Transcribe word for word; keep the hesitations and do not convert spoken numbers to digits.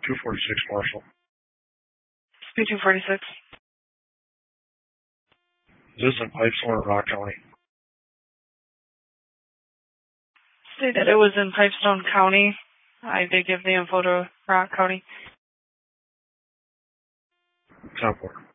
two forty-six Marshall. B two forty-six. Is this in Pipestone or Rock County? Stated it was in Pipestone County. I did give the info to Rock County. ten four.